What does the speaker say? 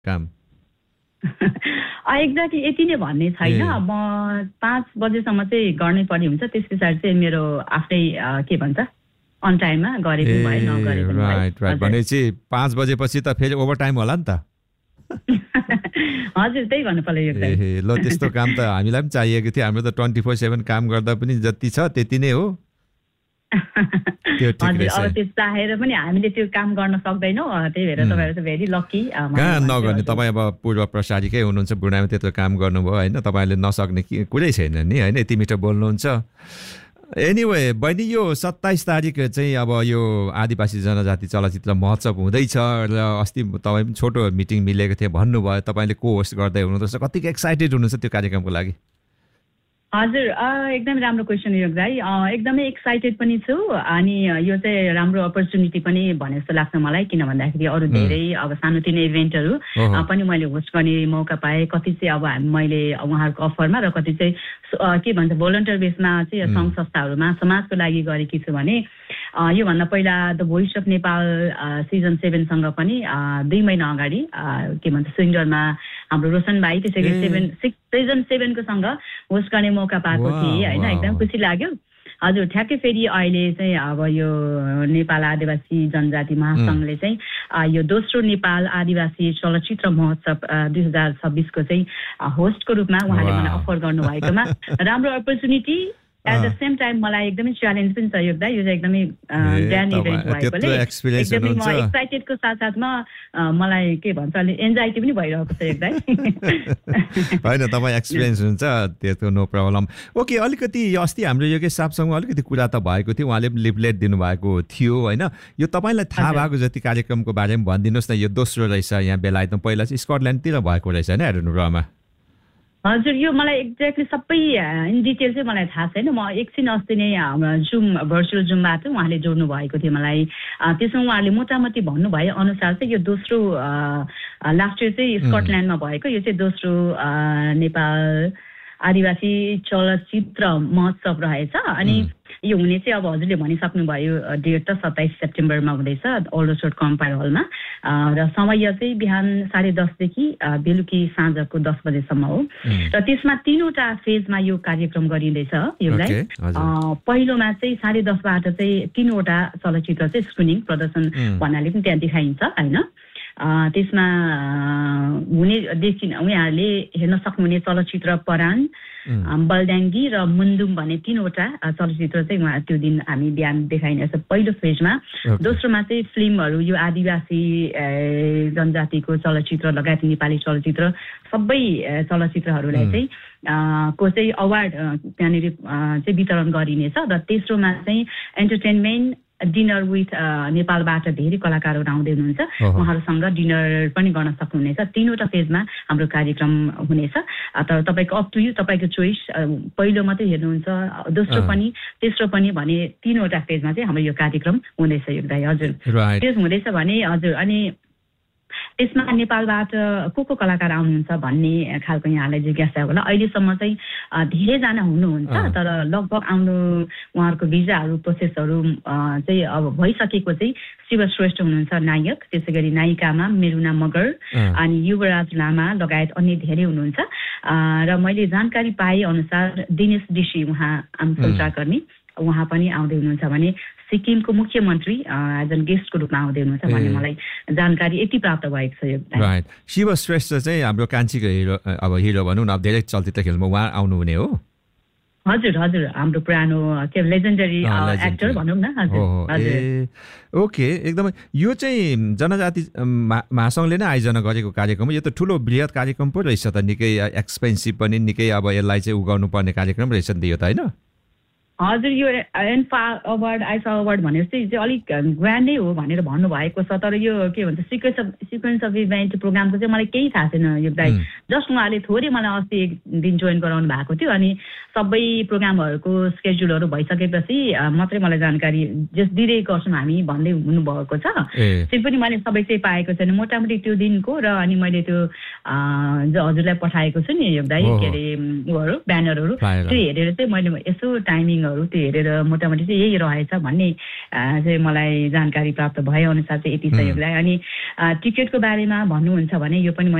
काम एक्ज्याक्टली यति नै भन्ने छैन म 5 बजेसम्म चाहिँ गर्नै पर्ने हुन्छ त्यस पछाडि चाहिँ मेरो आफ्नै के भन्छ अन टाइममा गरेको भए नगरेको भए राइट भनेपछि 5 बजेपछि त फेरि ओभर टाइम होला नि त हजुर त्यही भन्नु पर्यो यो ल त्यस्तो काम त हामीलाई पनि चाहिएको थियो हाम्रो त 24/7 काम गर्दा पनि जति छ त्यति नै हो हजुर अब त्यो चाहेर पनि हामीले त्यो काम गर्न सक्दैनौँ त्यही भएर तपाईँहरू चाहिँ भेरी लकी कहाँ नगर्ने तपाईँ अब पूर्व प्रसारीकै हुनुहुन्छ बुढामा त्यत्रो काम गर्नुभयो होइन तपाईँले नसक्ने कुरै छैन नि होइन यति मिठो बोल्नुहुन्छ एनिवे बहिनी यो 27 तारिक चाहिँ अब यो आदिवासी जनजाति चलचित्र महोत्सव हुँदैछ र अस्ति तपाईँ पनि छोटो मिटिङ मिलेको थियो भन्नुभयो तपाईँले को होस्ट गर्दै हुनुहुन्छ कतिको एक्साइटेड हुनुहुन्छ त्यो कार्यक्रमको लागि हजुर एकदमै राम्रो क्वेसन यो दाइ एकदमै एक्साइटेड पनि छु अनि यो चाहिँ राम्रो अपर्च्युनिटी पनि भने जस्तो लाग्छ मलाई किन भन्दाखेरि अरू धेरै अब सानोतिनो इभेन्टहरू पनि मैले होस्ट गर्ने मौका पाएँ कति चाहिँ अब मैले उहाँहरूको अफरमा र कति चाहिँ के भन्छ भोलन्टियर बेसमा चाहिँ सङ्घ संस्थाहरूमा समाजको लागि गरेकी छु भने योभन्दा पहिला the voice of Nepal season 7 सँग पनि 2 महिना अगाडि के भन्छ सिङ्गरमा हाम्रो रोशन भाइ त्यसै गरी सिजन 7 को सँग होस्ट गर्ने मौका पाएको थिएँ होइन एकदम खुसी लाग्यो हजुर ठ्याक्कै फेरि अहिले चाहिँ अब यो नेपाल आदिवासी जनजाति महासङ्घले चाहिँ यो दोस्रो नेपाल आदिवासी चलचित्र महोत्सव 2026 को चाहिँ होस्टको रूपमा उहाँले मलाई अफर गर्नुभएकोमा राम्रो opportunity at the same time मलाई एकदमै च्यालेन्ज पनि सहयोग दाइ यो चाहिँ एकदमै ग्रान्ड इभेन्ट भएकोले एकदमै म एक्साइटेडको साथसाथमा मलाई के भन्छ अलि एन्जाइटी पनि भइरहेको छ दाइ होइन तपाईँ एक्सपिरियन्स हुन्छ त्यसको नो प्रब्लम ओके अलिकति अस्ति हाम्रो योगेश साहबसँग अलिकति कुरा त भएको थियो उहाँले पनि लिफलेट दिनुभएको थियो होइन यो तपाईँलाई थाहा भएको जति कार्यक्रमको बारेमा भनिदिनुहोस् न यो दोस्रो रहेछ यहाँ बेलायतमा पहिला चाहिँ स्कटल्यान्डतिर भएको रहेछ होइन एडनबरामा हजुर यो मलाई एक्ज्याक्टली सबै इन डिटेल चाहिँ मलाई थाहा छैन म एकछिन अस्ति नै जुम भर्चुअल जुमबाट उहाँले जोड्नु भएको थियो मलाई त्यसमा उहाँले मोटामोटी भन्नुभयो अनुसार चाहिँ यो दोस्रो लास्ट इयर चाहिँ स्कटल्यान्डमा भएको यो चाहिँ दोस्रो नेपाल आदिवासी चलचित्र महोत्सव रहेछ अनि यो हुने चाहिँ अब हजुरले भनिसक्नुभयो डेट त 27 सेप्टेम्बरमा हुँदैछ ओल्डर सोर्ट कम्पायर हलमा र समय चाहिँ बिहान 10:30 देखि बेलुकी साँझको 10 बजेसम्म हो र त्यसमा 3वटा फेजमा यो कार्यक्रम गरिँदैछ योलाई पहिलोमा चाहिँ 10:30 बाट चाहिँ 3वटा चलचित्र चाहिँ स्क्रिनिङ प्रदर्शन भन्नाले पनि त्यहाँ देखाइन्छ हैन त्यसमा हुने देखिन उहाँहरूले हेर्न सक्नुहुने चलचित्र परान बलड्याङ्गी र मुन्दुम भन्ने 3वटा चलचित्र चाहिँ उहाँ त्यो दिन हामी बिहान देखाइनेछ पहिलो फेजमा दोस्रोमा चाहिँ फिल्महरू यो आदिवासी जनजातिको चलचित्र लगायत नेपाली चलचित्र सबै चलचित्रहरूलाई चाहिँ को चाहिँ अवार्ड त्यहाँनिर चाहिँ वितरण गरिनेछ र तेस्रोमा चाहिँ एन्टरटेनमेन्ट डिनर विथ नेपालबाट धेरै कलाकारहरू आउँदै हुनुहुन्छ उहाँहरूसँग डिनर पनि गर्न सक्नुहुनेछ 3वटा फेजमा हाम्रो कार्यक्रम हुनेछ तर तपाईँको अप टु यु तपाईँको चोइस पहिलो मात्रै हेर्नुहुन्छ दोस्रो पनि तेस्रो पनि भने 3वटा फेजमा चाहिँ हाम्रो यो कार्यक्रम हुँदैछ यो दाइ हजुर फेज हुँदैछ भने हजुर अनि त्यसमा नेपालबाट को कलाकार आउनुहुन्छ भन्ने खालको यहाँलाई जिज्ञासा होला अहिलेसम्म चाहिँ धेरैजना हुनुहुन्छ तर लगभग आउनु उहाँहरूको भिजाहरू प्रोसेसहरू चाहिँ अब भइसकेको चाहिँ शिव श्रेष्ठ हुनुहुन्छ नायक त्यसै गरी नायिकामा मेरुना मगर अनि युवराज लामा लगायत अन्य धेरै हुनुहुन्छ र मैले जानकारी पाए अनुसार दिनेश ऋषि उहाँ सञ्चारकर्मी उहाँ पनि आउँदै हुनुहुन्छ भने सिक्किमको मुख्यमन्त्री एज एन गेस्टको रूपमा आउँदै हुनुहुन्छ भन्ने मलाई जानकारी यति प्राप्त भएको छ यो राइट शिव श्रेष्ठ चाहिँ हाम्रो कान्छीको हिरो अब हिरो भनौँ न अब धेरै चलचित्र फिल्ममा उहाँ आउनुहुने हो हजुर हजुर हाम्रो पुरानो के लेजेन्डरी एक्टर भनौँ न हजुर ओके एकदमै यो चाहिँ जनजाति महासङ्घले नै आयोजना गरेको कार्यक्रम हो यो त ठुलो बृहत कार्यक्रम पो रहेछ त निकै एक्सपेन्सिभ पनि निकै अब यसलाई चाहिँ उगाउनु पर्ने कार्यक्रम रहेछ नि त यो त होइन हजुर यो एन्फा अवार्ड आइफा अवार्ड भनेर चाहिँ अलिक ग्रान्डै हो भनेर भन्नुभएको छ तर यो के भन्छ सिक्वेन्स अफ इभेन्ट प्रोग्रामको चाहिँ मलाई केही थाहा छैन यो दाइ जस्ट उहाँले थोरै मलाई अस्ति एक दिन जोइन गराउनु भएको थियो अनि सबै प्रोग्रामहरूको स्केड्युलहरू भइसकेपछि मात्रै मलाई जानकारी जस्ट दिँदै गर्छौँ हामी भन्दै हुनुभएको छ। त्यो पनि मैले सबै चाहिँ पाएको छैन, मोटामोटी त्यो दिनको र अनि मैले त्यो हजुरलाई पठाएको छु नि यो दाइ के अरे उहरू ब्यानरहरू त्यो हेरेर चाहिँ मैले यसो टाइमिङहरू त्यो हेरेर मोटामोटी चाहिँ यही रहेछ भन्ने चाहिँ मलाई जानकारी प्राप्त भए अनुसार चाहिँ यति सहयोगलाई। अनि टिकटको बारेमा भन्नुहुन्छ भने यो पनि